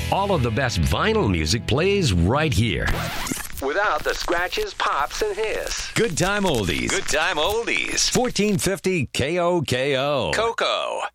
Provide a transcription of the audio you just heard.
All of the best vinyl music plays right here. Without the scratches, pops, and hiss. Good time oldies. Good time oldies. 1450 KOKO. Coco.